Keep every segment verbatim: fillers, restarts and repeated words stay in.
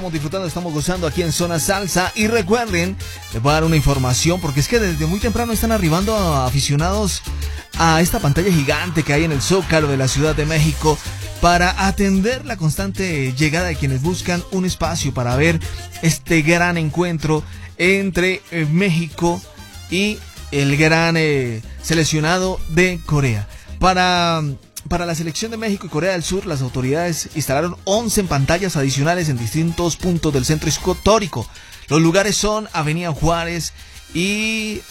Estamos disfrutando, estamos gozando aquí en Zona Salsa. Y recuerden, les voy a dar una información, porque es que desde muy temprano están arribando aficionados a esta pantalla gigante que hay en el Zócalo de la Ciudad de México para atender la constante llegada de quienes buscan un espacio para ver este gran encuentro entre eh, México y el gran eh, seleccionado de Corea. Para... Para la selección de México y Corea del Sur, las autoridades instalaron once pantallas adicionales en distintos puntos del centro histórico. Los lugares son Avenida Juárez y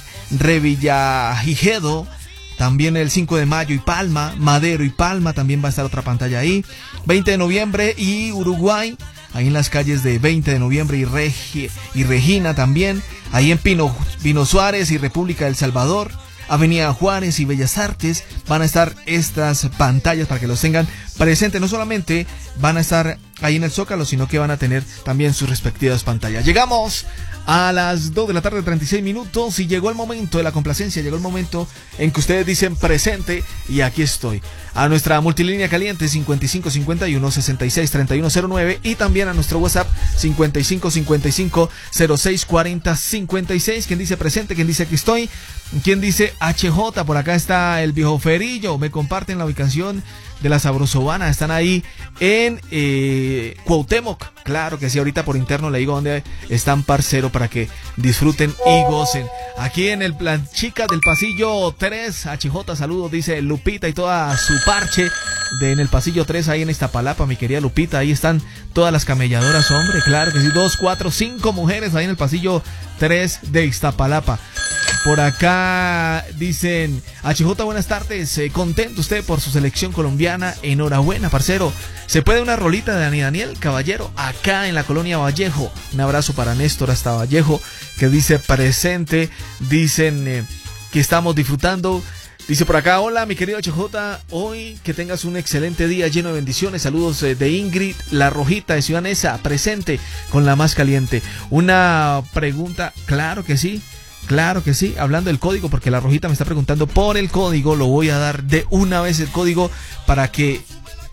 Revillagigedo, también el cinco de mayo y Palma, Madero y Palma, también va a estar otra pantalla ahí. veinte de noviembre y Uruguay, ahí en las calles de veinte de noviembre y, Regi, y Regina también, ahí en Pino, Pino Suárez y República del Salvador. Avenida Juárez y Bellas Artes van a estar estas pantallas para que los tengan presentes. No solamente van a estar ahí en el Zócalo, sino que van a tener también sus respectivas pantallas. Llegamos a las dos de la tarde, treinta y seis minutos, y llegó el momento de la complacencia, llegó el momento en que ustedes dicen presente, y aquí estoy. A nuestra multilínea caliente cincuenta y cinco cincuenta y uno sesenta y seis treinta y uno cero nueve y también a nuestro WhatsApp cincuenta y cinco cincuenta y cinco cero seis cuarenta cincuenta y seis. ¿Quién dice presente? ¿Quién dice aquí estoy? ¿Quién dice H J? Por acá está el viejo Ferillo. Me comparten la ubicación de la Sabrosovana. Están ahí en eh, Cuauhtémoc. Claro que sí, ahorita por interno le digo dónde están, parcero, para que disfruten y gocen. Aquí en el plan chica del pasillo tres, H J, saludos, dice Lupita y toda su parche de en el pasillo tres, ahí en Iztapalapa, mi querida Lupita. Ahí están todas las camelladoras, hombre, claro que sí, dos, cuatro, cinco mujeres ahí en el pasillo tres de Iztapalapa. Por acá dicen, H J, buenas tardes, eh, contento usted por su selección colombiana, enhorabuena, parcero. ¿Se puede una rolita de Dani Daniel Caballero acá en la colonia Vallejo? Un abrazo para Néstor hasta Vallejo, que dice presente. Dicen eh, que estamos disfrutando. Dice por acá, hola mi querido H J, hoy que tengas un excelente día lleno de bendiciones. Saludos eh, de Ingrid La Rojita de Ciudad Neza, presente con la más caliente. Una pregunta, claro que sí. Claro que sí, hablando del código, porque la Rojita me está preguntando por el código, lo voy a dar de una vez el código para que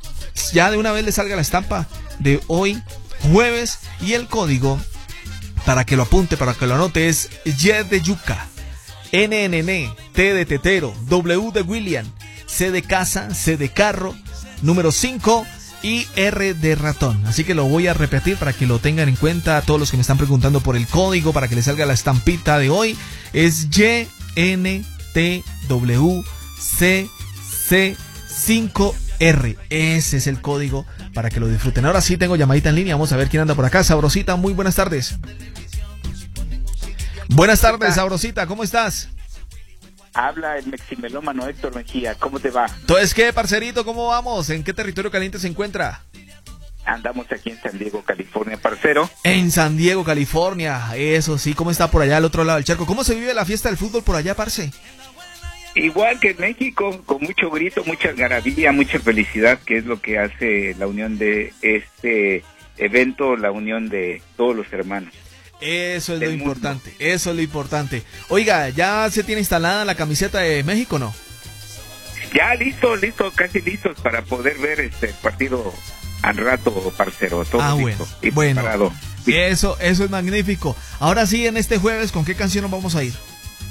ya de una vez le salga la estampa de hoy, jueves, y el código, para que lo apunte, para que lo anote, es Y de yuca, N N N, T de tetero, W de William, C de casa, C de carro, número cinco y R de ratón. Así que lo voy a repetir para que lo tengan en cuenta a todos los que me están preguntando por el código, para que les salga la estampita de hoy. Es Y N T W C C cinco R. Ese es el código para que lo disfruten. Ahora sí tengo llamadita en línea, vamos a ver quién anda por acá. Sabrosita, muy buenas tardes. Buenas tardes, Sabrosita, ¿cómo estás? Habla el meximelómano Héctor Mejía, ¿cómo te va? Entonces, ¿qué, parcerito? ¿Cómo vamos? ¿En qué territorio caliente se encuentra? Andamos aquí en San Diego, California, parcero. En San Diego, California, eso sí. ¿Cómo está por allá al otro lado del charco? ¿Cómo se vive la fiesta del fútbol por allá, parce? Igual que en México, con mucho grito, mucha algarabía, mucha felicidad, que es lo que hace la unión de este evento, la unión de todos los hermanos. Eso es lo importante, eso es lo importante. Oiga, ¿ya se tiene instalada la camiseta de México, no? Ya listo, listo, casi listos para poder ver este partido al rato, parcero. Todo ah, listo bueno, y preparado. Bueno, eso, eso es magnífico. Ahora sí, en este jueves, ¿con qué canción nos vamos a ir?